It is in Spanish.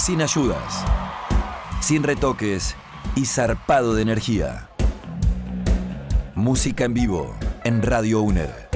sin ayudas, sin retoques y zarpado de energía. Música en vivo en Radio UNER.